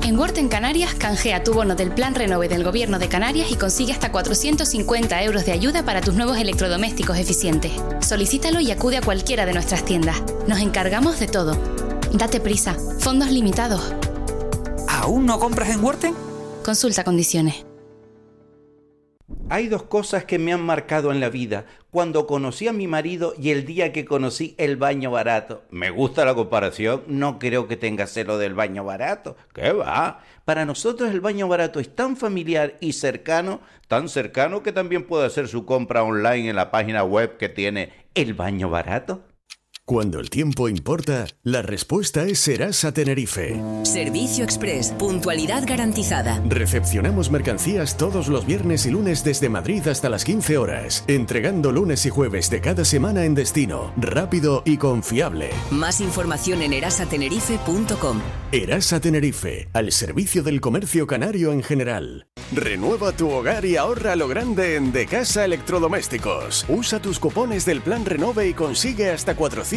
En Worten Canarias, canjea tu bono del Plan Renove del Gobierno de Canarias y consigue hasta 450 euros de ayuda para tus nuevos electrodomésticos eficientes. Solicítalo y acude a cualquiera de nuestras tiendas. Nos encargamos de todo. Date prisa. Fondos limitados. ¿Aún no compras en Worten? Consulta condiciones. Hay dos cosas que me han marcado en la vida: cuando conocí a mi marido y el día que conocí el baño barato. Me gusta la comparación, no creo que tenga celo del baño barato. ¿Qué va? Para nosotros el baño barato es tan familiar y cercano, tan cercano que también puede hacer su compra online en la página web que tiene el baño barato. Cuando el tiempo importa, la respuesta es Serasa Tenerife. Servicio Express, puntualidad garantizada. Recepcionamos mercancías todos los viernes y lunes desde Madrid hasta las 15 horas, entregando lunes y jueves de cada semana en destino, rápido y confiable. Más información en erasatenerife.com. Erasa Tenerife, al servicio del comercio canario en general. Renueva tu hogar y ahorra a lo grande en De Casa Electrodomésticos. Usa tus cupones del Plan Renove y consigue hasta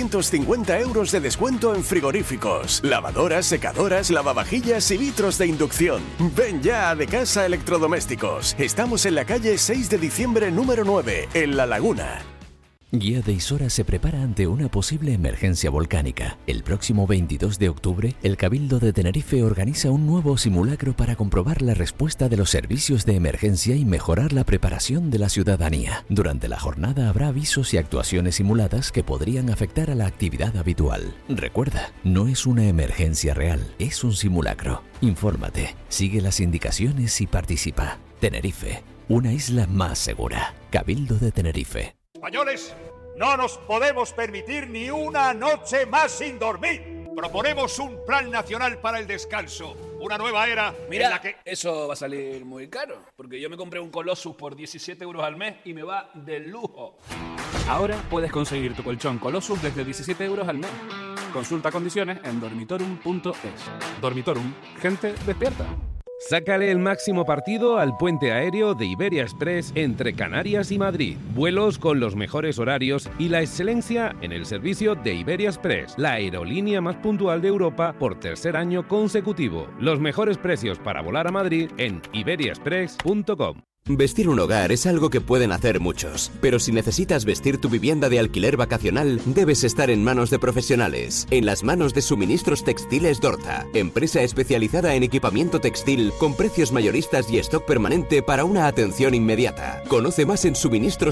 450 euros de descuento en frigoríficos, lavadoras, secadoras, lavavajillas y vitros de inducción. Ven ya a De Casa Electrodomésticos. Estamos en la calle 6 de diciembre número 9, en La Laguna. Guía de Isora se prepara ante una posible emergencia volcánica. El próximo 22 de octubre, el Cabildo de Tenerife organiza un nuevo simulacro para comprobar la respuesta de los servicios de emergencia y mejorar la preparación de la ciudadanía. Durante la jornada habrá avisos y actuaciones simuladas que podrían afectar a la actividad habitual. Recuerda, no es una emergencia real, es un simulacro. Infórmate, sigue las indicaciones y participa. Tenerife, una isla más segura. Cabildo de Tenerife. Españoles, no nos podemos permitir ni una noche más sin dormir. Proponemos un plan nacional para el descanso, una nueva era. Mira, en la que... eso va a salir muy caro, porque yo me compré un Colossus por 17 euros al mes y me va de lujo. Ahora puedes conseguir tu colchón Colossus desde 17 euros al mes. Consulta condiciones en dormitorum.es. Dormitorum, gente despierta. Sácale el máximo partido al puente aéreo de Iberia Express entre Canarias y Madrid. Vuelos con los mejores horarios y la excelencia en el servicio de Iberia Express, la aerolínea más puntual de Europa por tercer año consecutivo. Los mejores precios para volar a Madrid en iberiaexpress.com. Vestir un hogar es algo que pueden hacer muchos, pero si necesitas vestir tu vivienda de alquiler vacacional, debes estar en manos de profesionales, en las manos de Suministros Textiles Dorta, empresa especializada en equipamiento textil con precios mayoristas y stock permanente para una atención inmediata. Conoce más en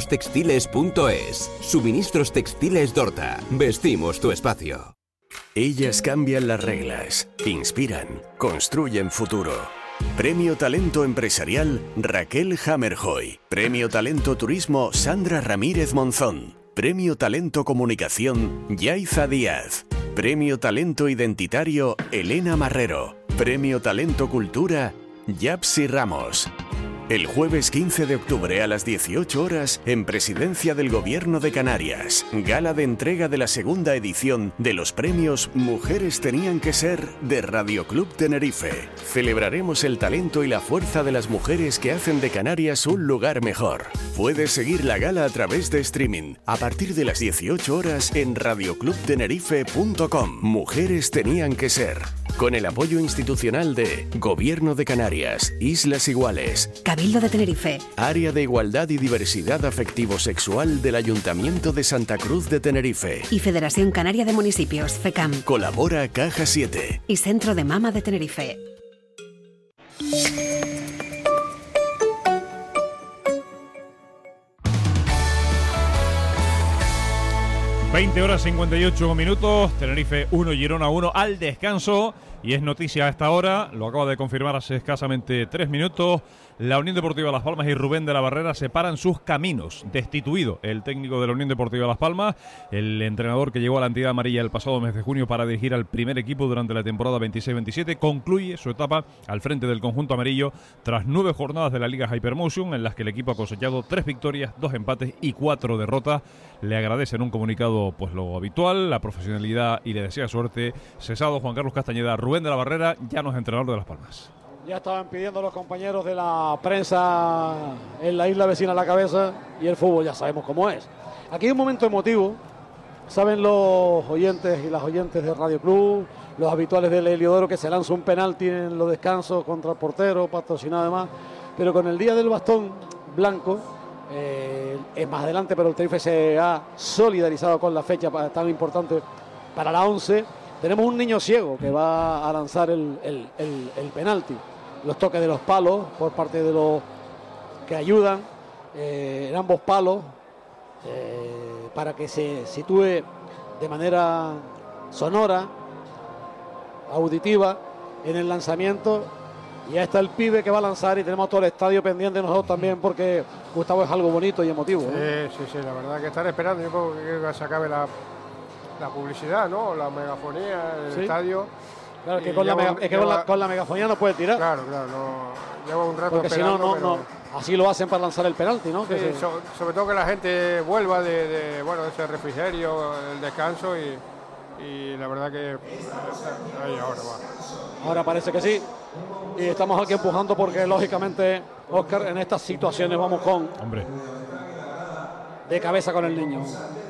suministrostextiles.es. Suministros Textiles Dorta. Vestimos tu espacio. Ellas cambian las reglas, inspiran, construyen futuro. Premio Talento Empresarial Raquel Hammerjoy. Premio Talento Turismo Sandra Ramírez Monzón. Premio Talento Comunicación Yaiza Díaz. Premio Talento Identitario Elena Marrero. Premio Talento Cultura Yapsi Ramos. El jueves 15 de octubre a las 18 horas en Presidencia del Gobierno de Canarias, gala de entrega de la segunda edición de los premios Mujeres Tenían que Ser de Radio Club Tenerife. Celebraremos el talento y la fuerza de las mujeres que hacen de Canarias un lugar mejor. Puedes seguir la gala a través de streaming a partir de las 18 horas en radioclubtenerife.com. Mujeres Tenían que Ser. Con el apoyo institucional de Gobierno de Canarias, Islas Iguales, Cabildo de Tenerife, Área de Igualdad y Diversidad Afectivo-Sexual del Ayuntamiento de Santa Cruz de Tenerife y Federación Canaria de Municipios, FECAM. Colabora Caja 7 y Centro de Mama de Tenerife. 20:58, Tenerife 1, Girona 1 al descanso. Y es noticia a esta hora, lo acaba de confirmar hace escasamente 3 minutos, la Unión Deportiva Las Palmas y Rubén de la Barrera separan sus caminos. Destituido el técnico de la Unión Deportiva Las Palmas, el entrenador que llegó a la entidad amarilla el pasado mes de junio para dirigir al primer equipo durante la temporada 26-27, concluye su etapa al frente del conjunto amarillo tras 9 jornadas de la Liga Hypermotion, en las que el equipo ha cosechado 3 victorias, 2 empates y 4 derrotas. Le agradece en un comunicado pues lo habitual, la profesionalidad, y le desea suerte. Cesado Juan Carlos Castañeda. Rubén de la Barrera ya no es entrenador de Las Palmas. Ya estaban pidiendo los compañeros de la prensa en la isla vecina a la cabeza, y el fútbol ya sabemos cómo es. Aquí hay un momento emotivo, saben los oyentes y las oyentes de Radio Club, los habituales del Heliodoro, que se lanza un penalti en los descansos contra el portero, patrocinado además, pero con el día del bastón blanco, es más adelante, pero el Tenerife se ha solidarizado con la fecha tan importante para la 11. Tenemos un niño ciego que va a lanzar el penalti. Los toques de los palos por parte de los que ayudan en ambos palos para que se sitúe de manera sonora, auditiva en el lanzamiento. Y ya está el pibe que va a lanzar y tenemos todo el estadio pendiente nosotros también, porque Gustavo es algo bonito y emotivo, ¿no? Sí, la verdad que están esperando. Yo creo que se acabe la publicidad, ¿no? La megafonía, el estadio. Claro, que con la megafonía no puede tirar. Claro, lleva un rato porque esperando. Si no, así lo hacen para lanzar el penalti, ¿no? Sí, sobre todo que la gente vuelva de ese refrigerio, el descanso y la verdad que ahí ahora va. Ahora parece que sí. Y estamos aquí empujando porque lógicamente, Óscar, en estas situaciones vamos de cabeza con el niño.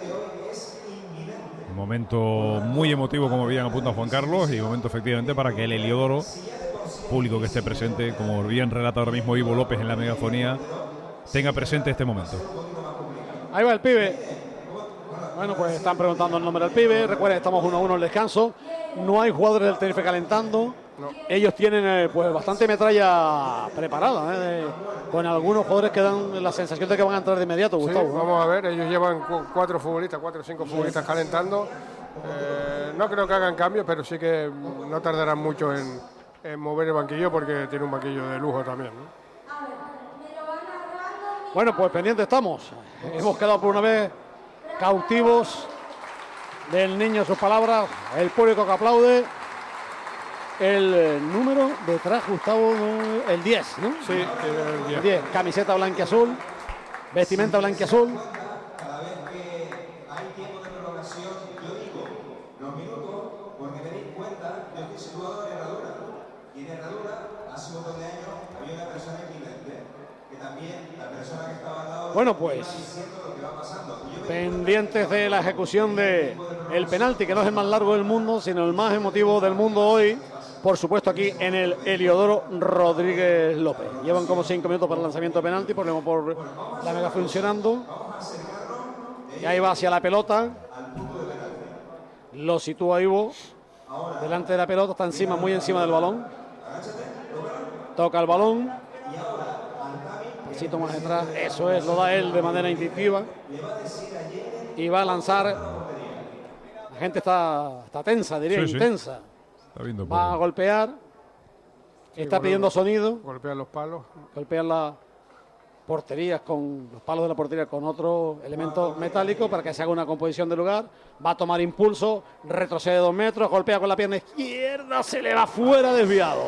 Un momento muy emotivo, como bien apunta Juan Carlos, y un momento efectivamente para que el Heliodoro, público que esté presente, como bien relata ahora mismo Ivo López en la megafonía, tenga presente este momento. Ahí va el pibe. Bueno, pues están preguntando el nombre del pibe. Recuerden, estamos 1-1 el descanso. No hay jugadores del Tenerife calentando. No. Ellos tienen pues bastante metralla preparada, con algunos jugadores que dan la sensación de que van a entrar de inmediato, Gustavo. Sí, vamos a ver, ellos llevan 4 o 5 futbolistas calentando. No creo que hagan cambios, pero sí que no tardarán mucho en mover el banquillo, porque tiene un banquillo de lujo también, ¿no? Bueno, pues pendientes estamos. Hemos quedado por una vez cautivos del niño, sus palabras, el público que aplaude. El número detrás, Gustavo, el 10, ¿no? Sí, el 10. Camiseta blanca y azul, vestimenta blanca y azul. Cada vez que hay tiempo de prolongación, yo digo los minutos, porque tenéis cuenta, yo estoy situado en Herradura. Y en Herradura, hace un montón de años, había una persona invidente, que también la persona que estaba al lado bueno, pues diciendo lo que va pasando. pendientes de la ejecución de el penalti, que no es el más largo del mundo, sino el más emotivo del mundo hoy. Por supuesto, aquí en el Heliodoro Rodríguez López. Llevan como 5 minutos para el lanzamiento de penalti, ponemos por la mega funcionando. Y ahí va hacia la pelota. Lo sitúa Ivo delante de la pelota, está encima, muy encima del balón. Toca el balón. Un pasito más atrás, eso es, lo da él de manera instintiva. Y va a lanzar. La gente está tensa, diría, intensa. Va a golpear. Está pidiendo sonido. Golpear los palos. Golpear las porterías con los palos de la portería con otro elemento metálico para que se haga una composición de lugar. Va a tomar impulso, retrocede 2 metros, golpea con la pierna izquierda, se le va fuera, desviado.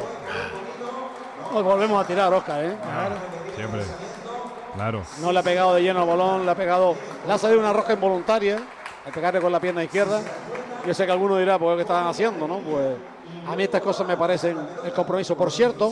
Nos volvemos a tirar, Óscar, Claro, siempre. Claro. No le ha pegado de lleno al balón, le ha salido una rosca involuntaria al pegarle con la pierna izquierda. Yo sé que alguno dirá, pues, ¿qué estaban haciendo, no? Pues a mí estas cosas me parecen el compromiso. Por cierto,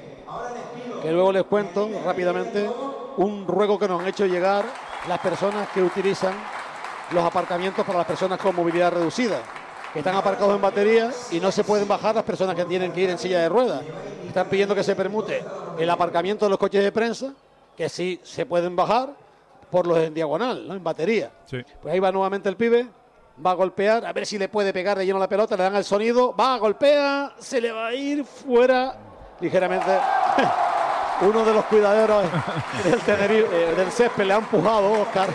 que luego les cuento rápidamente un ruego que nos han hecho llegar las personas que utilizan los aparcamientos para las personas con movilidad reducida, que están aparcados en batería y no se pueden bajar las personas que tienen que ir en silla de ruedas. Están pidiendo que se permute el aparcamiento de los coches de prensa, que sí se pueden bajar por los en diagonal, ¿no? En batería. Sí. Pues ahí va nuevamente el pibe. Va a golpear, a ver si le puede pegar de lleno la pelota, le dan el sonido, va a golpear, se le va a ir fuera ligeramente. Uno de los cuidaderos del Tenerife, del césped, le ha empujado, Óscar,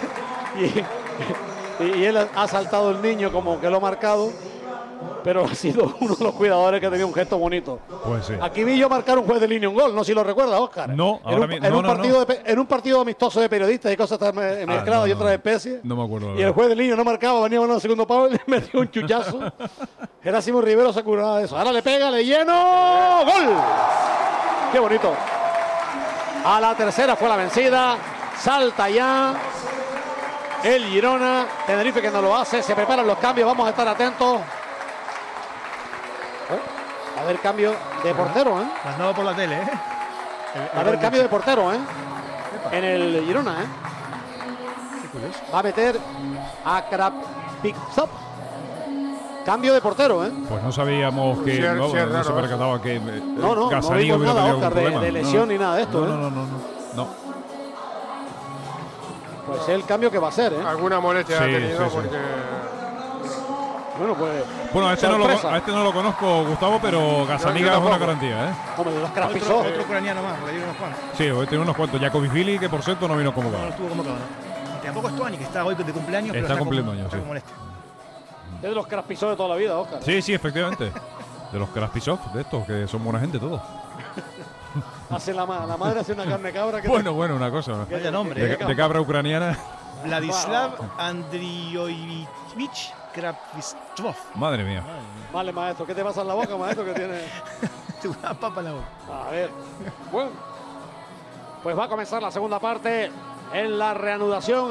y él ha saltado el niño como que lo ha marcado, pero ha sido uno de los cuidadores que tenía un gesto bonito. Pues sí. Aquí vi yo marcar un juez de línea un gol, no sé si lo recuerda, Óscar. No, en un partido amistoso de periodistas y cosas mezcladas y otras especies. No me acuerdo. Y el juez de línea no marcaba, venía uno en el segundo pavo y le metió un chuchazo. Gerásimo Rivero se curaba de eso. Ahora le pega, le lleno. ¡Gol! ¡Qué bonito! A la tercera fue la vencida. Salta ya el Girona. Tenerife que no lo hace. Se preparan los cambios. Vamos a estar atentos. A ver, cambio de portero, Pasado por la tele, A ver, cambio de portero, en el Girona, Va a meter a Krapikzov. Cambio de portero, ¿eh? Pues no sabíamos que no se percataba que no Casaniga vimos nada, Óscar, problema. de lesión ni nada de esto. No. Pues es el cambio que va a ser, ¿eh? Alguna molestia ha tenido porque... Bueno, pues... Bueno, a este no lo conozco, Gustavo, pero Casaniga es una garantía, ¿eh? Hombre, de los Kraspizov. Otro ucraniano más, le dieron unos cuantos. Sí, hoy tiene unos cuantos. Jakovishvili, que por cierto no vino convocado. No estuvo convocado, ¿no? Tampoco es Tuani, que está hoy de cumpleaños. Está cumpliendo años, sí. Es de los Kraspizov de toda la vida, Óscar. Sí, efectivamente. De los Kraspizov, de estos, que son buena gente todos. Hace la madre hace una carne cabra. Que bueno, una cosa. Vaya nombre. De cabra ucraniana. Vladislav Andriyoyevich Kraspizov. Madre mía. Vale, maestro, ¿qué te pasa en la boca, maestro? Que tiene una papa en la boca. A ver. Bueno. Pues va a comenzar la segunda parte. En la reanudación,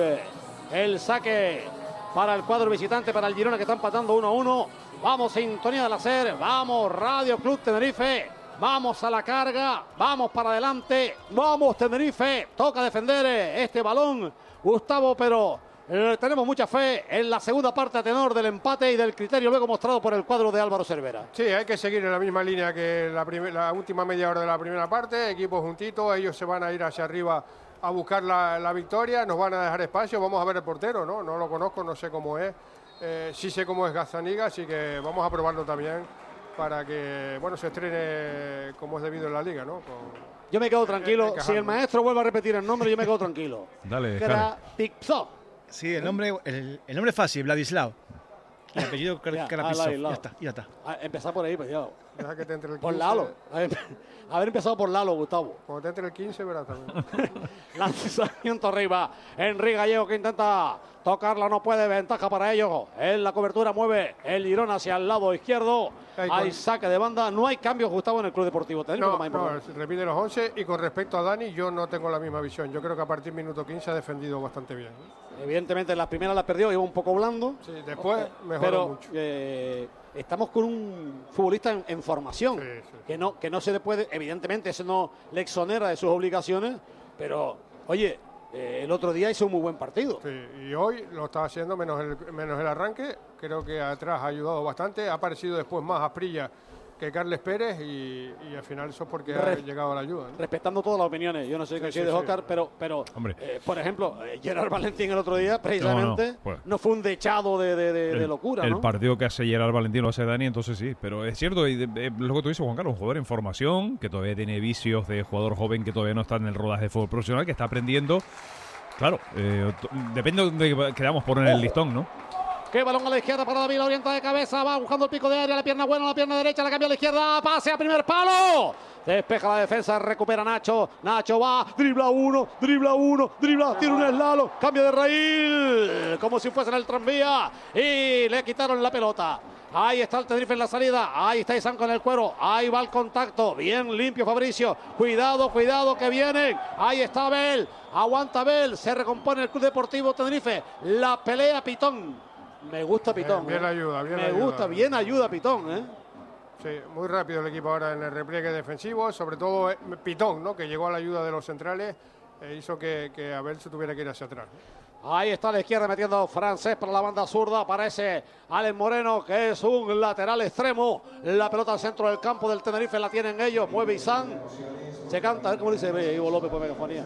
el saque para el cuadro visitante, para el Girona, que está empatando 1-1. Vamos, sintonía del hacer. Vamos, Radio Club Tenerife. Vamos a la carga. Vamos para adelante. Vamos, Tenerife. Toca defender este balón, Gustavo, pero tenemos mucha fe en la segunda parte a tenor del empate y del criterio luego mostrado por el cuadro de Álvaro Cervera. Sí, hay que seguir en la misma línea que la última media hora de la primera parte. Equipos juntitos, ellos se van a ir hacia arriba a buscar la victoria, nos van a dejar espacio. Vamos a ver el portero, ¿no? No lo conozco, no sé cómo es. Sí sé cómo es Gazzaniga, así que vamos a probarlo también para que, bueno, se estrene como es debido en la liga, ¿no? Yo me quedo tranquilo. Si el maestro vuelve a repetir el nombre, yo me quedo tranquilo. Dale, Kraspizov. Sí, el nombre es fácil, Vladislav. El apellido Kraspizov. Ya está. Empezar por ahí, pues ya. Deja que te entre el 15. Por Lalo. Haber empezado por Lalo, Gustavo. Cuando te entre el 15, verás también. Lanzamiento arriba. Enrique Gallego que intenta tocarla, no puede, ventaja para ellos. En la cobertura mueve el Girona hacia el lado izquierdo. Hay saque de banda. No hay cambios, Gustavo, en el Club Deportivo Tenerife. No, repite los 11. Y con respecto a Dani, yo no tengo la misma visión. Yo creo que a partir del minuto 15 ha defendido bastante bien. Evidentemente, las primeras las perdió, iba un poco blando. Sí, después mejoró mucho. Estamos con un futbolista en formación, que no se le puede, evidentemente eso no le exonera de sus obligaciones, pero oye, el otro día hizo un muy buen partido. Sí, y hoy lo está haciendo menos el arranque, creo que atrás ha ayudado bastante, ha aparecido después más Asprilla que Carles Pérez y al final eso es porque ha llegado a la ayuda, ¿no? Respetando todas las opiniones, yo no sé qué de Óscar, pero por ejemplo, Gerard Valentín el otro día precisamente no fue un dechado de locura, el ¿no? partido que hace Gerard Valentín lo hace Dani, entonces sí, pero es cierto, y lo que tú dices, Juan Carlos, un jugador en formación, que todavía tiene vicios de jugador joven, que todavía no está en el rodaje de fútbol profesional, que está aprendiendo, claro, depende de donde quedamos por en el listón, ¿no? Qué balón a la izquierda para David, la orienta de cabeza, va buscando el pico de área, la pierna buena, la pierna derecha, la cambia a la izquierda, pase a primer palo. Despeja la defensa, recupera Nacho va, dribla uno, tiene un slalom, cambio de raíl, como si fuese en el tranvía y le quitaron la pelota. Ahí está el Tenerife en la salida, ahí está Isán con el cuero, ahí va el contacto, bien limpio Fabricio, cuidado que vienen, ahí está Abel, aguanta Abel, se recompone el Club Deportivo Tenerife, la pelea Pitón. Me gusta Pitón. Bien ayuda, bien ayuda Pitón, ¿eh? Sí, muy rápido el equipo ahora en el repliegue defensivo, sobre todo Pitón, ¿no? Que llegó a la ayuda de los centrales, hizo que Abel se tuviera que ir hacia atrás. Ahí está a la izquierda metiendo Francés para la banda zurda, aparece Alex Moreno, que es un lateral extremo. La pelota al centro del campo del Tenerife la tienen ellos, mueve Isán. Se canta, a ver cómo dice Ivo López por megafonía.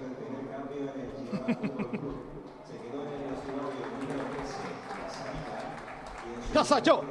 Casacho.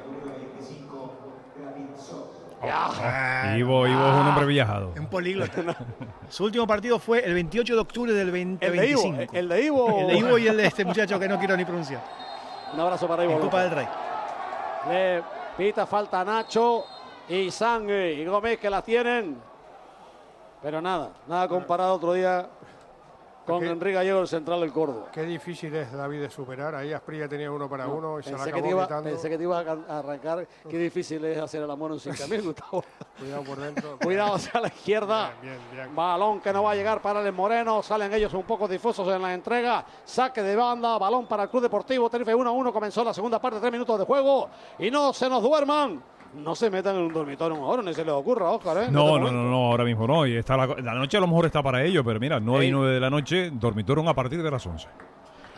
Ivo es un hombre viajado. Un políglota. Su último partido fue el 28 de octubre del 2025. El de Ivo. El de Ivo y el de este muchacho que no quiero ni pronunciar. Un abrazo para Ivo. Copa del Rey. Le pita falta a Nacho y Sang y Gómez que la tienen. Pero nada comparado otro día con Enrique Gallego, el central del Córdoba. Qué difícil es David de superar. Ahí Asprilla tenía 1 para 1 y se la acabó quitando. Pensé que te iba a arrancar. Qué difícil es hacer el amor en 5.000, Gustavo. Cuidado por dentro. Cuidado hacia la izquierda. Bien. Balón que no va a llegar para el Moreno. Salen ellos un poco difusos en la entrega. Saque de banda. Balón para el Club Deportivo Tenerife 1-1. Comenzó la segunda parte, 3 minutos de juego. Y no se nos duerman. No se metan en un dormitorio ahora, ni se les ocurra, Óscar, ¿eh? No, ahora mismo no. Y está la noche a lo mejor está para ello, pero mira, 9 y 9 de la noche, dormitorio a partir de las 11.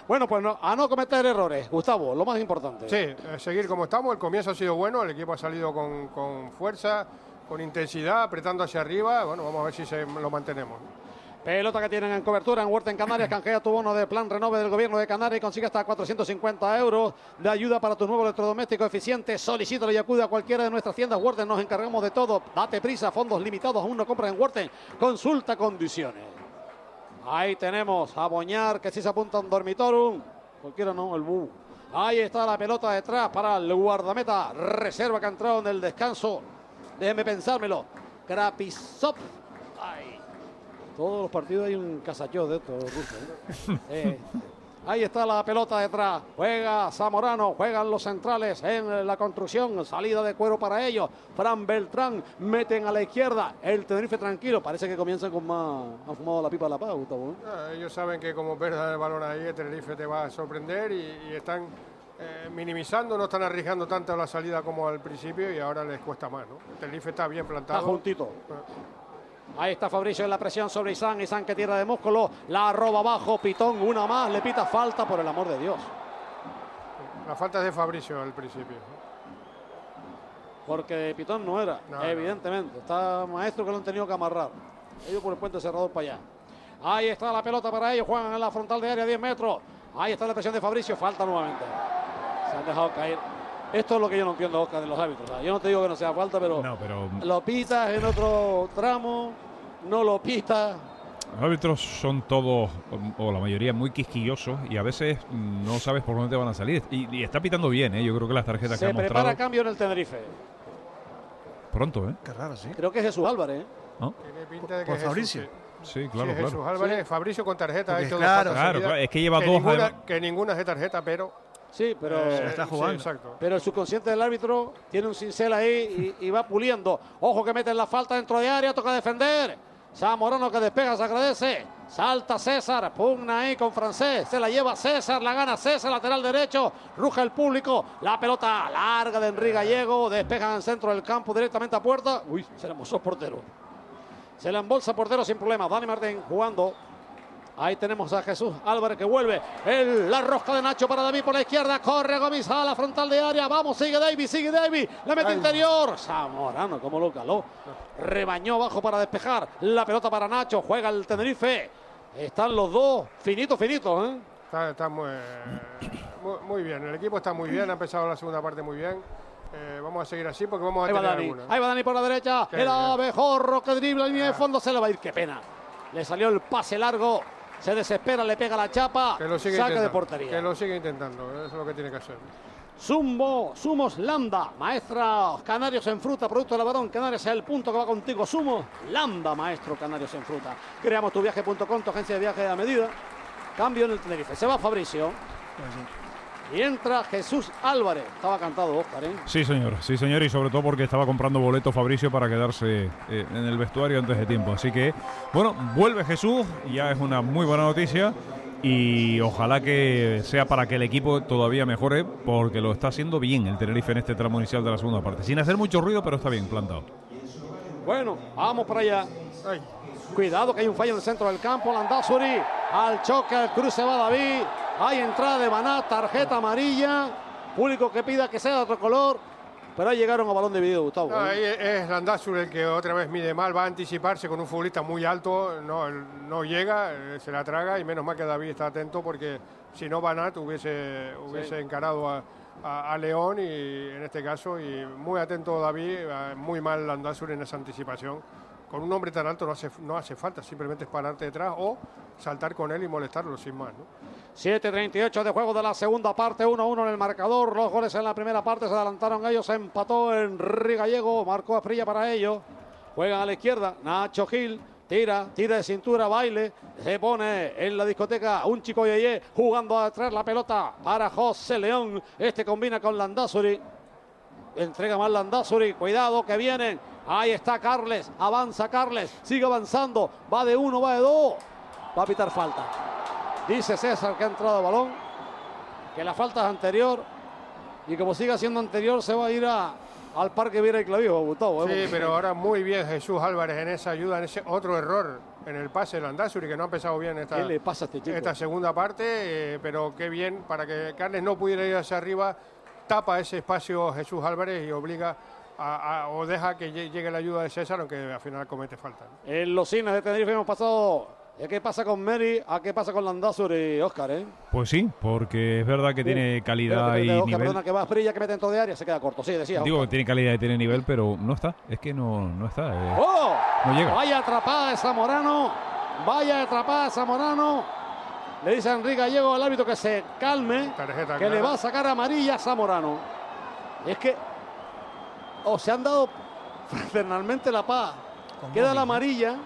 Bueno, pues a no cometer errores, Gustavo, lo más importante. Sí, seguir como estamos. El comienzo ha sido bueno, el equipo ha salido con fuerza, con intensidad, apretando hacia arriba. Bueno, vamos a ver si lo mantenemos. Pelota que tienen en cobertura en Huerta en Canarias. Canjea tu bono de plan renove del gobierno de Canarias y consigue hasta 450 euros de ayuda para tu nuevo electrodoméstico eficiente. Solicítalo y acude a cualquiera de nuestras tiendas Huerta. Nos encargamos de todo. Date prisa, fondos limitados. Aún no compras en Huerta. Consulta condiciones. Ahí tenemos a Boñar, que sí se apunta a un dormitorio. Cualquiera no, el Bu. Ahí está la pelota detrás para el guardameta. Reserva que ha entrado en el descanso. Déjeme pensármelo. Krapisov. Ay. Todos los partidos hay un casachó de estos rusos. Ahí está la pelota detrás. Juega Zamorano, juegan los centrales en la construcción. Salida de cuero para ellos. Fran Beltrán, meten a la izquierda. El Tenerife tranquilo. Parece que comienzan con más. Han fumado la pipa de la paz, Gustavo. Ellos saben que como pierdan el balón ahí, el Tenerife te va a sorprender y están minimizando, no están arriesgando tanto la salida como al principio y ahora les cuesta más, ¿no? El Tenerife está bien plantado. Está juntito. Ahí está Fabricio en la presión sobre Izán. Izán que tira de músculo. La roba abajo. Pitón, una más. Le pita falta, por el amor de Dios. La falta es de Fabricio al principio. Porque Pitón no era, evidentemente. Está Maestro que lo han tenido que amarrar. Ellos por el puente cerrador para allá. Ahí está la pelota para ellos. Juegan en la frontal de área 10 metros. Ahí está la presión de Fabricio. Falta nuevamente. Se han dejado caer. Esto es lo que yo no entiendo, Oscar, de los árbitros. Yo no te digo que no sea falta, pero lo pitas en otro tramo, no lo pitas. Los árbitros son todos, o la mayoría, muy quisquillosos y a veces no sabes por dónde te van a salir. Y está pitando bien, ¿eh? Yo creo que las tarjetas que han mostrado... Se prepara cambio en el Tenerife. Pronto, ¿eh? Qué raro, sí. Creo que es Jesús Álvarez, ¿eh? ¿No? Tiene pinta de que por Fabricio. Sí, claro, sí, claro. Jesús Álvarez, sí. Fabricio con tarjeta. Claro, es que lleva dos... Que ninguna es de tarjeta, pero... Sí, pero está jugando. Sí, exacto. Pero el subconsciente del árbitro tiene un cincel ahí y va puliendo. Ojo que meten la falta dentro de área, toca defender. Zamorano que despega, se agradece. Salta César, pugna ahí con Francés. Se la lleva César, la gana César, lateral derecho. Ruja el público. La pelota larga de Enrique Gallego. Despejan en el centro del campo directamente a puerta. Uy, se le embolsó portero. Se le embolsa portero sin problema. Dani Martín jugando. Ahí tenemos a Jesús Álvarez que vuelve. La rosca de Nacho para David por la izquierda. Corre Gómez a la frontal de área. Vamos, sigue David. La mete interior. Zamorano, como lo caló. Rebañó abajo para despejar. La pelota para Nacho. Juega el Tenerife. Están los dos finitos, ¿eh? Está muy bien. El equipo está muy bien. Ha empezado la segunda parte muy bien. Vamos a seguir así porque vamos a tener alguna. Ahí va Dani por la derecha. El abejorro que dribla línea de fondo. Se le va a ir. Qué pena. Le salió el pase largo. Se desespera, le pega la chapa, saca de portería. Que lo sigue intentando, eso es lo que tiene que hacer. Sumos Landa, maestra Canarios en fruta, producto de Lavadón Canarias, es el punto que va contigo. Sumos Landa, maestro Canarios en fruta. Creamos tuviaje.com, tu agencia de viaje a medida. Cambio en el Tenerife. Se va Fabricio. Y entra Jesús Álvarez. Estaba cantado, Óscar, ¿eh? Sí, señor, y sobre todo porque estaba comprando boleto Fabricio para quedarse en el vestuario antes de tiempo. Así que, bueno, vuelve Jesús, ya es una muy buena noticia y ojalá que sea para que el equipo todavía mejore, porque lo está haciendo bien el Tenerife en este tramo inicial de la segunda parte. Sin hacer mucho ruido, pero está bien plantado. Bueno, vamos para allá. Ay. Cuidado que hay un fallo en el centro del campo. Landázuri al choque, al cruce va David. Hay entrada de Banat, tarjeta amarilla. Público que pida que sea de otro color. Pero ahí llegaron a balón dividido, Gustavo. No, ahí es Landázuri el que otra vez mide mal. Va a anticiparse con un futbolista muy alto. No llega, se la traga. Y menos mal que David está atento porque si no Banat hubiese encarado a León. Y en este caso, y muy atento David. Muy mal Landázuri en esa anticipación. Con un hombre tan alto no hace falta, simplemente es pararte detrás o saltar con él y molestarlo sin más, ¿no? 7:38 de juego de la segunda parte, 1-1 en el marcador. Los goles en la primera parte se adelantaron ellos, se empató Enrique Gallego, marcó a Frilla para ellos. Juegan a la izquierda, Nacho Gil, tira de cintura, baile, se pone en la discoteca un chico Yeye jugando a traer la pelota para José León. Este combina con Landázuri, entrega más Landázuri, cuidado que vienen. Ahí está Carles, avanza Carles, sigue avanzando, va de uno, va de dos, va a pitar falta. Dice César que ha entrado el balón, que la falta es anterior y como siga siendo anterior se va a ir a al Parque Viera y Clavijo, Gustavo. Sí, pero ahora muy bien Jesús Álvarez en esa ayuda, en ese otro error en el pase de Landázuri, que no ha empezado bien esta, ¿qué le pasa a este chico? Esta segunda parte, pero qué bien, para que Carles no pudiera ir hacia arriba, tapa ese espacio Jesús Álvarez y obliga o deja que llegue la ayuda de César, aunque al final comete falta. En los cines de Tenerife hemos pasado de qué pasa con Meri a qué pasa con Landázuri, Óscar, ¿eh? Pues sí, porque es verdad que tiene calidad y Óscar, nivel. perdona, que va a Brilla, que mete dentro de área, se queda corto. Sí, decía. Digo Óscar. que tiene calidad y tiene nivel, pero no está. Es que no está. ¡Oh! No llega. Vaya atrapada de Zamorano. Vaya atrapada de Zamorano. Le dice a Enrique Gallego al árbitro que se calme, Tarjeta que clara. le va a sacar amarilla a Zamorano. Es que se han dado fraternalmente la paz. Queda la amarilla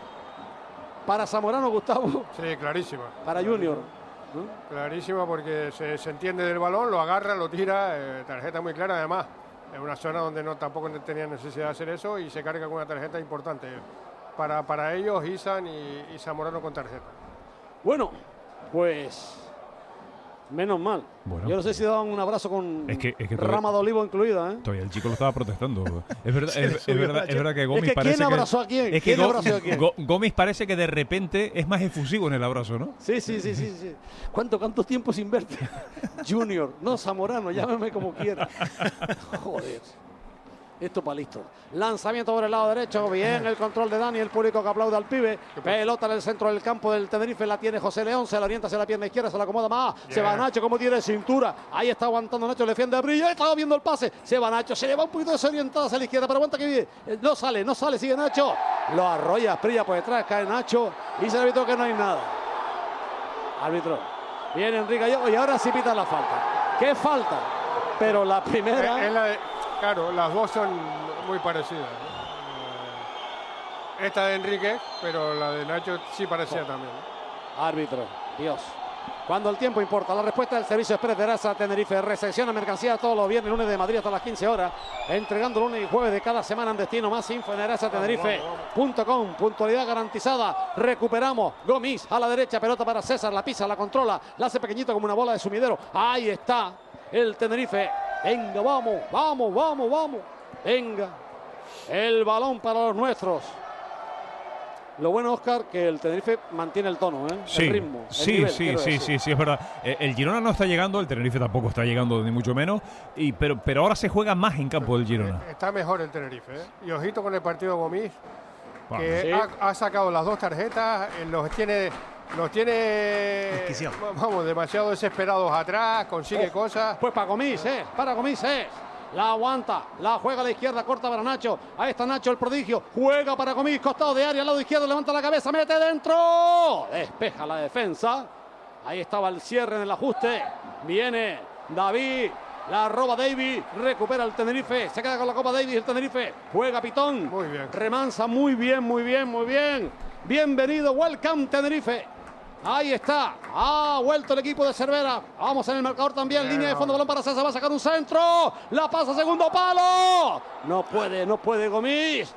para Zamorano, Gustavo. Sí, clarísima. Para Junior. Clarísima, porque se entiende del balón, lo agarra, lo tira, tarjeta muy clara, además, en una zona donde tampoco tenía necesidad de hacer eso, y se carga con una tarjeta importante para ellos, Isan y Zamorano con tarjeta. Bueno, pues menos mal. Bueno. Yo no sé si daban un abrazo con Es que rama de olivo incluida, ¿eh? Todavía el chico lo estaba protestando. Es verdad, Se le es subió verdad, la es verdad que Gómez Es que parece ¿quién abrazó a quién? Es que ¿Quién abrazó a quién? Gómez parece que de repente es más efusivo en el abrazo, ¿no? Sí. ¿Cuánto tiempo sin verte? Junior, no Zamorano, llámame como quiera. Joder. Esto para listo. Lanzamiento por el lado derecho. Bien el control de Dani, el público que aplaude al pibe. Pelota en el centro del campo del Tenerife. La tiene José León. Se la orienta hacia la pierna izquierda. Se la acomoda más. Se va Nacho, como tiene cintura. Ahí está aguantando Nacho. Le defiende a Brilla. Estaba viendo el pase. Se va Nacho. Se le va un poquito desorientado hacia la izquierda. Pero aguanta que viene. No sale. Sigue Nacho. Lo arrolla. Brilla por detrás. Cae Nacho. Y se le árbitro que no hay nada. Árbitro. Viene Enrique Gallego. Y ahora sí pita la falta. ¿Qué falta? Pero la primera. Claro, las dos son muy parecidas. Esta de Enrique, pero la de Nacho sí parecía también. Árbitro, Dios. Cuando el tiempo importa. La respuesta del servicio express de Erasa Tenerife. Recepciona mercancía todos los viernes, lunes de Madrid hasta las 15 horas. Entregando lunes y jueves de cada semana en destino. Más info en erasatenerife.com. Puntualidad garantizada. Recuperamos. Gomis a la derecha. Pelota para César. La pisa, la controla. La hace pequeñito como una bola de sumidero. Ahí está el Tenerife. Venga, vamos. Venga. El balón para los nuestros. Lo bueno, Óscar, que el Tenerife mantiene el tono, ¿eh? Sí, el ritmo. Sí, nivel, sí, es verdad. El Girona no está llegando, el Tenerife tampoco está llegando, ni mucho menos. Pero ahora se juega más en campo del Girona. Está mejor el Tenerife, ¿eh? Y ojito con el partido de Gomis, que Sí. ha sacado las dos tarjetas, los tiene vamos, demasiado desesperados atrás, consigue cosas. Pues para Gomis, la aguanta, la juega a la izquierda, corta para Nacho. Ahí está Nacho, el prodigio. Juega para Gomis, costado de área, al lado izquierdo, levanta la cabeza, mete dentro. Despeja la defensa. Ahí estaba el cierre en el ajuste. Viene David. La roba David, recupera el Tenerife, se queda con la copa David, el Tenerife, juega Pitón, muy bien. Remansa muy bien. Bienvenido, welcome Tenerife. Ahí está, ha vuelto el equipo de Cervera. Vamos en el marcador también, línea de fondo, balón para César, va a sacar un centro, la pasa segundo palo. No puede Gomis.